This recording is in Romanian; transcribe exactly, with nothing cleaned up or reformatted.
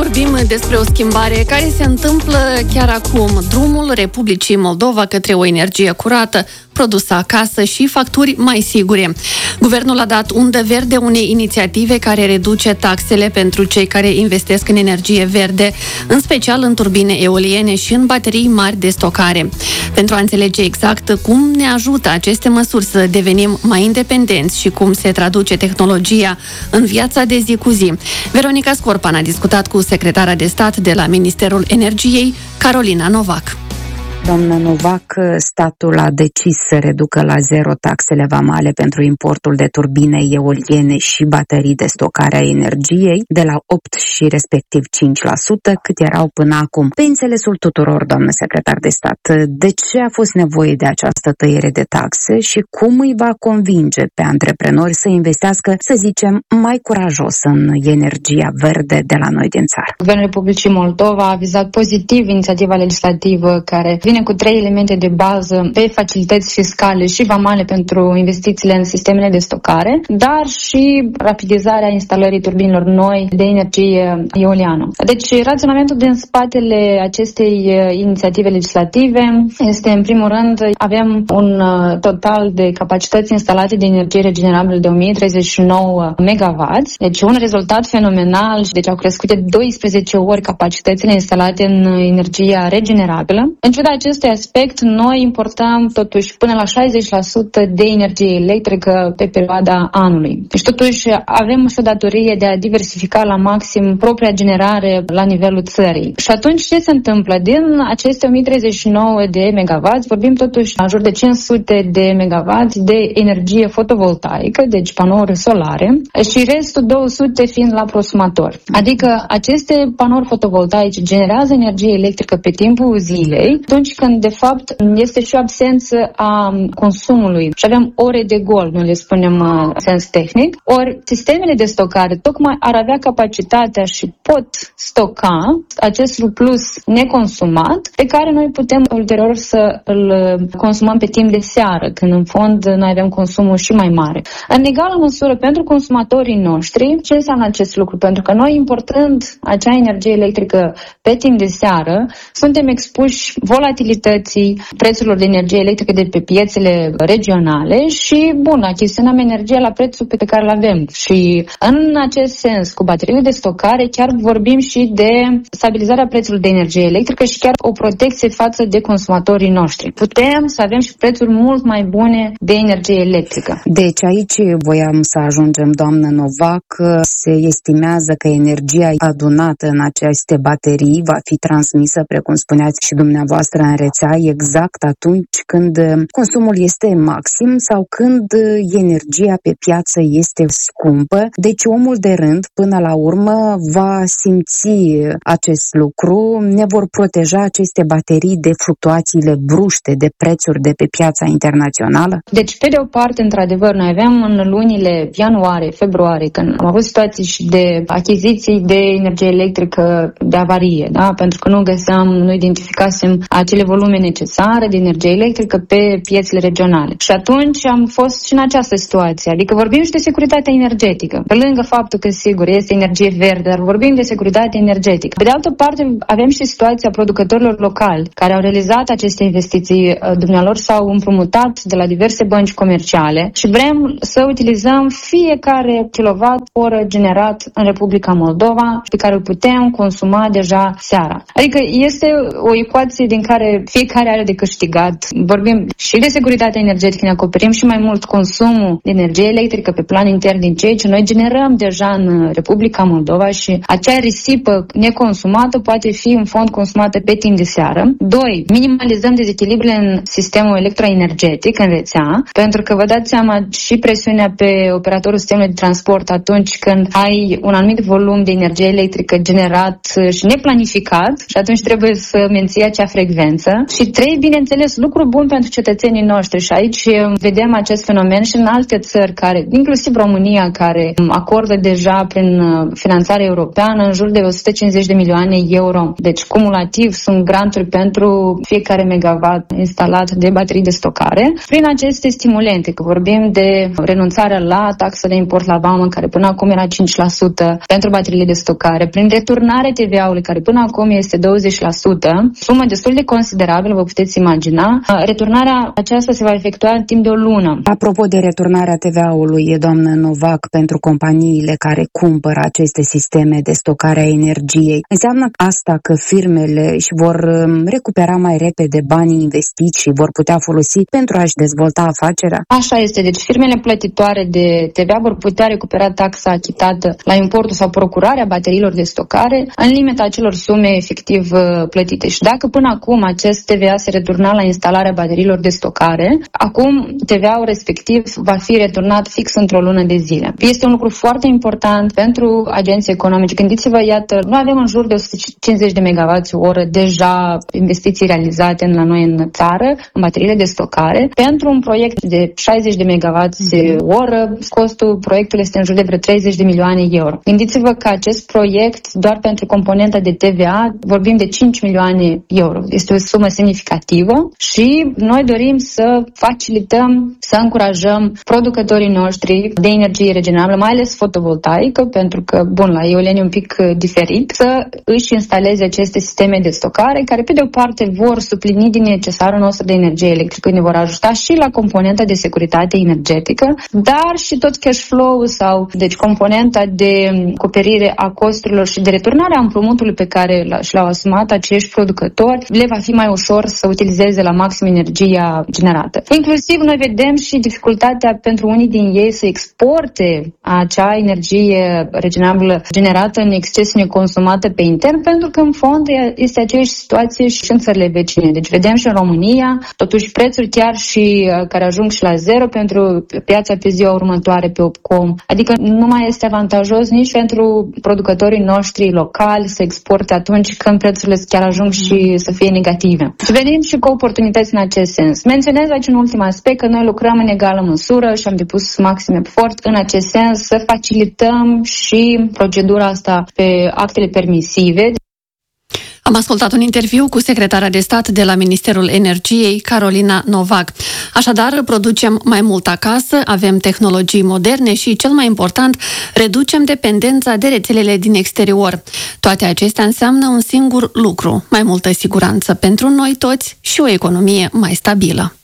Vorbim despre o schimbare care se întâmplă chiar acum. Drumul Republicii Moldova către o energie curată, produsă acasă și facturi mai sigure. Guvernul a dat undă verde unei inițiative care reduce taxele pentru cei care investesc în energie verde, în special în turbine eoliene și în baterii mari de stocare. Pentru a înțelege exact cum ne ajută aceste măsuri să devenim mai independenți și cum se traduce tehnologia în viața de zi cu zi, Veronica Scorpan a discutat cu secretara de stat de la Ministerul Energiei, Carolina Novac. Doamnă Novac, statul a decis să reducă la zero taxele vamale pentru importul de turbine eoliene și baterii de stocare a energiei, de la opt și respectiv cinci la sută, cât erau până acum. Pe înțelesul tuturor, doamnă secretar de stat, de ce a fost nevoie de această tăiere de taxe și cum îi va convinge pe antreprenori să investească, să zicem, mai curajos în energia verde de la noi din țară? Guvernul Republicii Moldova a vizat pozitiv inițiativa legislativă care vine cu trei elemente de bază pe facilități fiscale și vamale pentru investițiile în sistemele de stocare, dar și rapidizarea instalării turbinelor noi de energie eoliană. Deci, raționamentul din spatele acestei inițiative legislative este, în primul rând, avem un total de capacități instalate de energie regenerabilă de o mie treizeci și nouă megawatts, deci un rezultat fenomenal, deci au crescut de doisprezece ori capacitățile instalate în energia regenerabilă. În ciuda acestui aspect, noi importăm totuși până la șaizeci la sută de energie electrică pe perioada anului. Deci totuși avem și o datorie de a diversifica la maxim propria generare la nivelul țării. Și atunci ce se întâmplă? Din aceste o mie treizeci și nouă de megawatts, vorbim totuși în jur de cinci sute de megawatts de energie fotovoltaică, deci panouri solare, și restul două sute fiind la prosumator. Adică aceste panouri fotovoltaice generează energie electrică pe timpul zilei, atunci când de fapt este și o absență a consumului și avem ore de gol, noi le spunem în sens tehnic, ori sistemele de stocare tocmai ar avea capacitatea și pot stoca acest surplus neconsumat pe care noi putem ulterior să îl consumăm pe timp de seară, când în fond noi avem consumul și mai mare. În egală măsură, pentru consumatorii noștri, ce înseamnă acest lucru? Pentru că noi, importând acea energie electrică pe timp de seară, suntem expuși volatilității prețurilor de energie electrică de pe piețele regionale și, bun, achiziționăm energia la prețul pe care îl avem. Și în acest sens, cu bateriile de stocare, chiar vorbim și de stabilizarea prețului de energie electrică și chiar o protecție față de consumatorii noștri. Putem să avem și prețuri mult mai bune de energie electrică. Deci aici voiam să ajungem, doamnă Novac. Se estimează că energia adunată în aceste baterii va fi transmisă, precum spuneați și dumneavoastră, în rețea exact atunci când consumul este maxim sau când energia pe piață este scumpă. Deci omul de rând, până la urmă, va simți acest lucru. Ne vor proteja aceste baterii de fluctuațiile bruște de prețuri de pe piața internațională? Deci, pe de o parte, într-adevăr, noi aveam în lunile ianuarie, februarie, când am avut situații și de achiziții de energie electrică de avarie, da? Pentru că nu găseam, nu identificasem acele volume necesare de energie electrică pe piețele regionale. Și atunci am fost și în această situație. Adică vorbim și de securitatea energetică. Pe lângă faptul că, sigur, este energie verde, dar vorbim de securitate energetică. Pe de altă parte, avem și situația producătorilor locali care au realizat aceste investiții. Dumnealor s-au împrumutat de la diverse bănci comerciale și vrem să utilizăm fiecare kilowatt-oră generat în Republica Moldova pe care îl putem consuma deja seara. Adică este o ecuație din care fiecare are de câștigat. Vorbim și de securitatea energetică, ne acoperim și mai mult consumul de energie electrică pe plan intern din ceea ce noi generăm deja în Republica Moldova și acea risipă neconsumată poate fi în fond consumată pe timp de seară. Doi, minimalizăm dezechilibrele în sistemul electroenergetic, în rețea, pentru că vă dați seama și presiunea pe operatorul sistemului de transport atunci când ai un anumit volum de energie electrică generat și neplanificat și atunci trebuie să menții acea frecvență. eficiență și trei, bineînțeles, lucru bun pentru cetățenii noștri și aici vedem acest fenomen și în alte țări care, inclusiv România, care acordă deja prin finanțare europeană în jur de o sută cincizeci de milioane euro. Deci, cumulativ, sunt granturi pentru fiecare megawatt instalat de baterii de stocare. Prin aceste stimulente, că vorbim de renunțarea la taxa de import la vamă, care până acum era cinci la sută pentru bateriile de stocare, prin returnarea T V A-ului, care până acum este douăzeci la sută, sumă destul de considerabilă, vă puteți imagina. Returnarea aceasta se va efectua în timp de o lună. Apropo de returnarea T V A-ului, doamnă Novac, pentru companiile care cumpără aceste sisteme de stocare a energiei, înseamnă asta că firmele își vor recupera mai repede banii investiți și vor putea folosi pentru a-și dezvolta afacerea? Așa este, deci firmele plătitoare de T V A vor putea recupera taxa achitată la importul sau procurarea bateriilor de stocare în limita acelor sume efectiv plătite. Și dacă până acum acest T V A se returna la instalarea bateriilor de stocare, acum T V A-ul respectiv va fi returnat fix într-o lună de zile. Este un lucru foarte important pentru agenții economici. Gândiți-vă, iată, noi avem în jur de o sută cincizeci de megawatt oră deja investiții realizate la noi în țară, în bateriile de stocare. Pentru un proiect de șaizeci de megawatt oră, costul proiectului este în jur de vreo treizeci de milioane euro. Gândiți-vă că acest proiect, doar pentru componenta de T V A, vorbim de cinci milioane euro. Este o sumă semnificativă și noi dorim să facilităm, să încurajăm producătorii noștri de energie regenerabilă, mai ales fotovoltaică, pentru că, bun, la Eoleni e un pic diferit, să își instaleze aceste sisteme de stocare, care pe de o parte vor suplini din necesarul nostru de energie electrică, ne vor ajuta și la componenta de securitate energetică, dar și tot cash flow sau, deci, componenta de acoperire a costurilor și de returnare a împrumutului pe care și l-au asumat acești producători, le va fi mai ușor să utilizeze la maxim energia generată. Inclusiv noi vedem și dificultatea pentru unii din ei să exporte acea energie regenerabilă generată în exces neconsumată pe intern, pentru că în fond este aceeași situație și în țările vecine. Deci vedem și în România, totuși prețuri chiar și care ajung și la zero pentru piața pe ziua următoare pe Opcom. Adică nu mai este avantajos nici pentru producătorii noștri locali să exporte atunci când prețurile chiar ajung și să fie negative. Și venim și cu oportunități în acest sens. Menționez aici un ultim aspect, că noi lucrăm în egală măsură și am depus maxim efort în acest sens să facilităm și procedura asta pe actele permisive. Am ascultat un interviu cu secretara de stat de la Ministerul Energiei, Carolina Novac. Așadar, producem mai mult acasă, avem tehnologii moderne și, cel mai important, reducem dependența de rețelele din exterior. Toate acestea înseamnă un singur lucru, mai multă siguranță pentru noi toți și o economie mai stabilă.